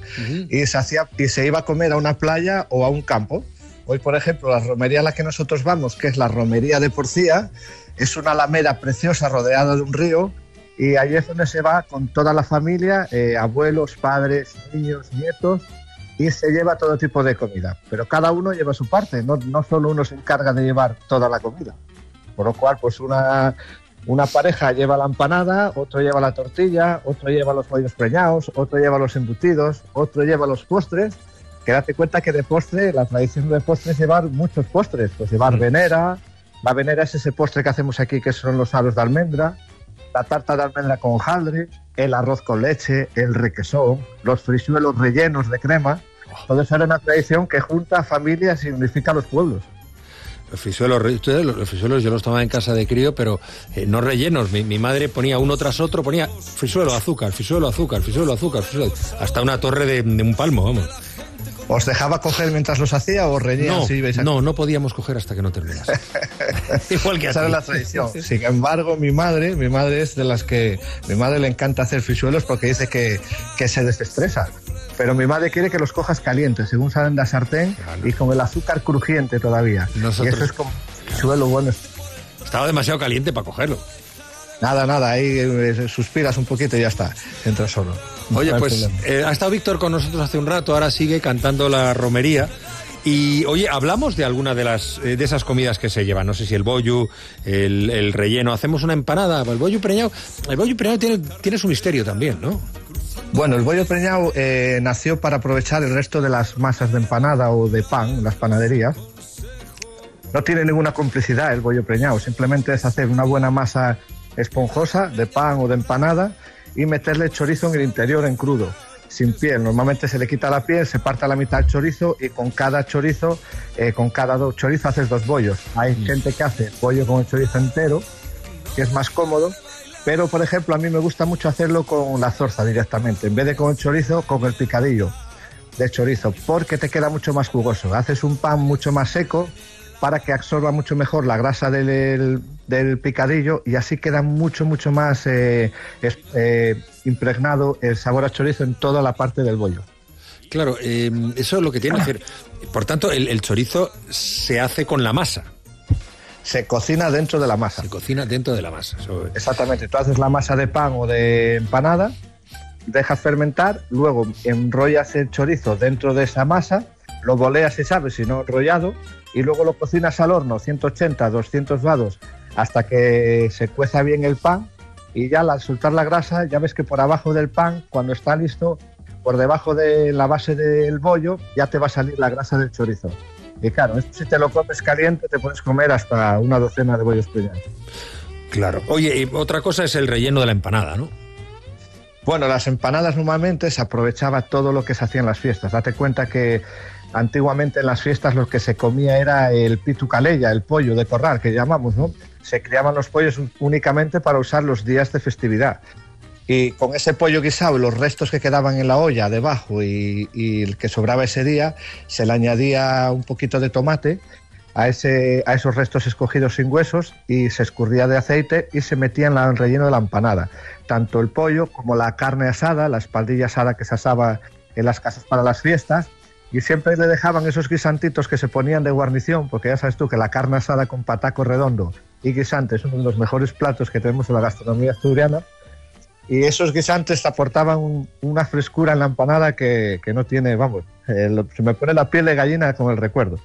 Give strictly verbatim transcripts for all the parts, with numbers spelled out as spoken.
uh-huh. y, se hacía, y se iba a comer a una playa o a un campo. Hoy, por ejemplo, la romería a la que nosotros vamos, que es la romería de Porcía, es una alameda preciosa rodeada de un río, y ahí es donde se va con toda la familia, eh, abuelos, padres, niños, nietos, y se lleva todo tipo de comida. Pero cada uno lleva su parte, no, no solo uno se encarga de llevar toda la comida. Por lo cual, pues una, una pareja lleva la empanada, otro lleva la tortilla, otro lleva los bollos preñados, otro lleva los embutidos, otro lleva los postres. Que date cuenta que de postre, la tradición de postre es llevar muchos postres. Pues llevar venera, la venera es ese postre que hacemos aquí, que son los aros de almendra, la tarta de almendra con hojaldre, el arroz con leche, el requesón, los frisuelos rellenos de crema. Todo eso era una tradición que junta familias y unifica los pueblos. Los frisuelos, los frisuelos yo los tomaba en casa de crío, pero eh, no rellenos. Mi, mi madre ponía uno tras otro, ponía frisuelo, azúcar, frisuelo, azúcar, frisuelo, azúcar, frisuelo, hasta una torre de, de un palmo, vamos. ¿Os dejaba coger mientras los hacía o reñían? No, si ibais a... no, no podíamos coger hasta que no terminase. Igual que esa era la tradición. Sin embargo, mi madre, mi madre es de las que... Mi madre le encanta hacer frisuelos porque dice que, que se desestresa. Pero mi madre quiere que los cojas calientes, según salen de la sartén, claro. Y con el azúcar crujiente todavía. Nosotros... Y eso es como frisuelo bueno. Estaba demasiado caliente para cogerlo. Nada, nada, ahí eh, suspiras un poquito y ya está, entra solo. Oye, pues eh, ha estado Víctor con nosotros hace un rato, ahora sigue cantando la romería. Y, oye, hablamos de alguna de las eh, de esas comidas que se llevan, no sé si el bollo, el, el relleno, hacemos una empanada, el bollo preñado, el bollo preñado tiene, tiene su misterio también, ¿no? Bueno, el bollo preñado eh, nació para aprovechar el resto de las masas de empanada o de pan en las panaderías. No tiene ninguna complicidad el bollo preñado, simplemente es hacer una buena masa esponjosa de pan o de empanada y meterle chorizo en el interior en crudo, sin piel. Normalmente se le quita la piel, se parte a la mitad el chorizo y con cada chorizo, eh, con cada do- chorizo haces dos bollos. Hay mm. gente que hace bollo con el chorizo entero, que es más cómodo, pero por ejemplo a mí me gusta mucho hacerlo con la zorza directamente, en vez de con el chorizo, con el picadillo de chorizo, porque te queda mucho más jugoso. Haces un pan mucho más seco para que absorba mucho mejor la grasa del, del picadillo y así queda mucho, mucho más eh, es, eh, impregnado el sabor a chorizo en toda la parte del bollo. Claro, eh, eso es lo que tiene que hacer. Por tanto, el, el chorizo se hace con la masa. Se cocina dentro de la masa. Se cocina dentro de la masa. Eso... Exactamente. Tú haces la masa de pan o de empanada, dejas fermentar, luego enrollas el chorizo dentro de esa masa, lo boleas si sabes, si no enrollado, y luego lo cocinas al horno ciento ochenta, doscientos grados hasta que se cueza bien el pan, y ya al soltar la grasa ya ves que por abajo del pan, cuando está listo, por debajo de la base del bollo ya te va a salir la grasa del chorizo. Y claro, esto si te lo comes caliente te puedes comer hasta una docena de bollos preñados. Claro. Oye, y otra cosa es el relleno de la empanada, ¿no? Bueno, las empanadas normalmente se aprovechaba todo lo que se hacía en las fiestas. Date cuenta que antiguamente en las fiestas lo que se comía era el pitu calella, el pollo de corral que llamamos, ¿no? Se criaban los pollos únicamente para usar los días de festividad. Y con ese pollo guisado y los restos que quedaban en la olla debajo y, y el que sobraba ese día, se le añadía un poquito de tomate a, ese, a esos restos escogidos sin huesos y se escurría de aceite y se metía en el relleno de la empanada. Tanto el pollo como la carne asada, la espaldilla asada que se asaba en las casas para las fiestas, y siempre le dejaban esos guisantitos que se ponían de guarnición, porque ya sabes tú que la carne asada con pataco redondo y guisante es uno de los mejores platos que tenemos en la gastronomía asturiana, y esos guisantes te aportaban un, una frescura en la empanada que, que no tiene, vamos, eh, lo, se me pone la piel de gallina con el recuerdo.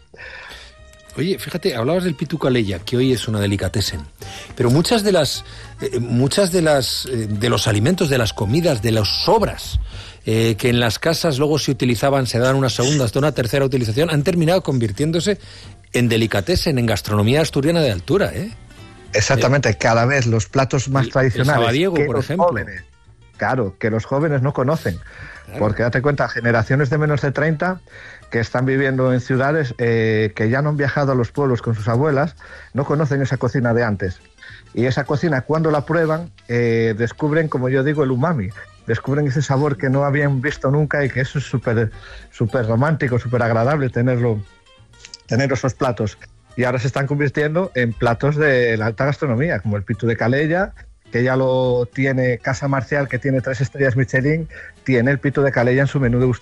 Oye, fíjate, hablabas del pitu calella, que hoy es una delicatessen, pero muchas de las, eh, muchas de las, eh, de los alimentos, de las comidas, de las sobras eh, que en las casas luego se utilizaban, se daban una segunda hasta una tercera utilización, han terminado convirtiéndose en delicatessen, en gastronomía asturiana de altura, ¿eh? Exactamente, eh, cada vez los platos más el, tradicionales el sabadiego, que por los ejemplo. Jóvenes, claro, que los jóvenes no conocen, claro. Porque date cuenta, generaciones de menos de treinta que están viviendo en ciudades eh, que ya no han viajado a los pueblos con sus abuelas, no conocen esa cocina de antes. Y esa cocina, cuando la prueban, eh, descubren, como yo digo, el umami. Descubren ese sabor que no habían visto nunca y que eso es súper súper romántico, súper agradable tenerlo, tener esos platos. Y ahora se están convirtiendo en platos de la alta gastronomía, como el pitu de calella, que ya lo tiene Casa Marcial, que tiene tres estrellas Michelin, tiene el pitu de calella en su menú de